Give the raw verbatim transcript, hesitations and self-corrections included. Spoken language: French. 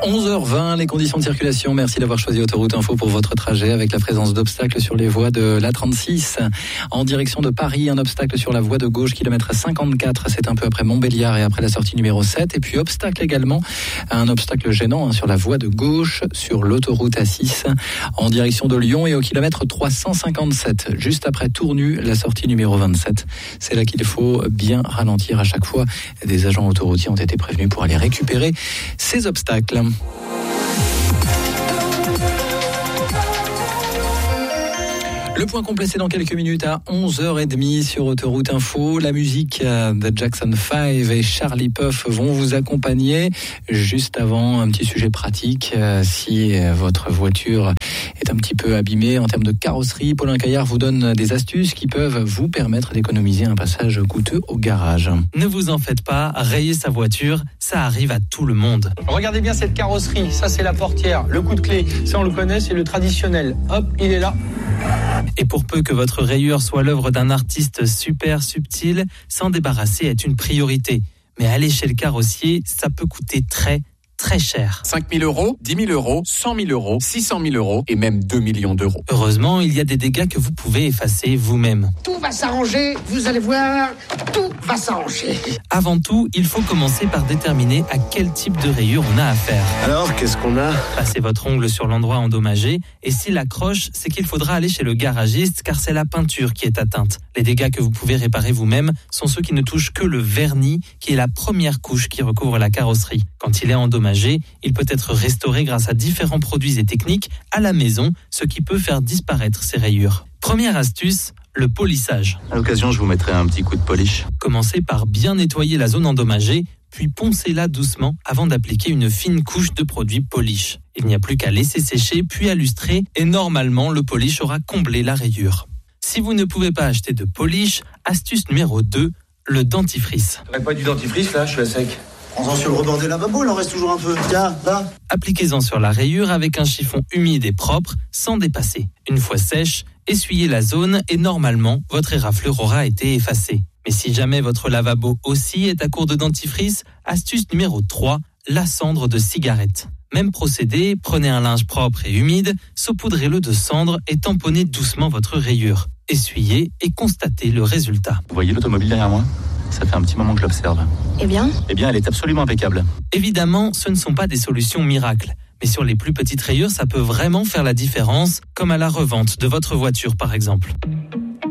onze heures vingt, les conditions de circulation. Merci d'avoir choisi Autoroute Info pour votre trajet avec la présence d'obstacles sur les voies de l'A trente-six. En direction de Paris, un obstacle sur la voie de gauche, kilomètre cinquante-quatre. C'est un peu après Montbéliard et après la sortie numéro sept. Et puis obstacle également, un obstacle gênant hein, sur la voie de gauche, sur l'autoroute A six. En direction de Lyon et au kilomètre trois cent cinquante-sept. Juste après Tournu, la sortie numéro vingt-sept. C'est là qu'il faut bien ralentir à chaque fois. Des agents autoroutiers ont été prévenus pour aller récupérer ces obstacles. Le point complet, c'est dans quelques minutes à onze heures trente sur Autoroute Info. La musique de Jackson five et Charlie Puth vont vous accompagner. Juste avant, un petit sujet pratique. Si votre voiture est un petit peu abîmée en termes de carrosserie, Paulin Caillard vous donne des astuces qui peuvent vous permettre d'économiser un passage coûteux au garage. Ne vous en faites pas, rayer sa voiture, ça arrive à tout le monde. Regardez bien cette carrosserie, ça c'est la portière, le coup de clé, ça on le connaît, c'est le traditionnel. Hop, il est là. Et pour peu que votre rayure soit l'œuvre d'un artiste super subtil, s'en débarrasser est une priorité. Mais aller chez le carrossier, ça peut coûter très, très cher. cinq mille euros, dix mille euros, cent mille euros, six cent mille euros et même deux millions d'euros. Heureusement, il y a des dégâts que vous pouvez effacer vous-même. Tout va s'arranger, vous allez voir, tout va s'arranger. Avant tout, il faut commencer par déterminer à quel type de rayure on a affaire. Alors, qu'est-ce qu'on a ? Passez votre ongle sur l'endroit endommagé et s'il accroche, c'est qu'il faudra aller chez le garagiste car c'est la peinture qui est atteinte. Les dégâts que vous pouvez réparer vous-même sont ceux qui ne touchent que le vernis, qui est la première couche qui recouvre la carrosserie. Quand il est endommagé, il peut être restauré grâce à différents produits et techniques à la maison, ce qui peut faire disparaître ces rayures. Première astuce, le polissage. À l'occasion, je vous mettrai un petit coup de polish. Commencez par bien nettoyer la zone endommagée, puis poncez-la doucement avant d'appliquer une fine couche de produit polish. Il n'y a plus qu'à laisser sécher, puis à lustrer, et normalement, le polish aura comblé la rayure. Si vous ne pouvez pas acheter de polish, astuce numéro deux, le dentifrice. T'aurais pas du dentifrice là, je suis à sec. Prends-en sur le rebord des lavabos, il en reste toujours un peu. Tiens, là. Appliquez-en sur la rayure avec un chiffon humide et propre, sans dépasser. Une fois sèche, essuyez la zone et normalement, votre éraflure aura été effacée. Mais si jamais votre lavabo aussi est à court de dentifrice, astuce numéro trois, la cendre de cigarette. Même procédé, prenez un linge propre et humide, saupoudrez-le de cendre et tamponnez doucement votre rayure. Essuyez et constatez le résultat. Vous voyez l'automobile derrière moi ? Ça fait un petit moment que je l'observe. Eh bien ? Eh bien, elle est absolument impeccable. Évidemment, ce ne sont pas des solutions miracles. Mais sur les plus petites rayures, ça peut vraiment faire la différence, comme à la revente de votre voiture par exemple.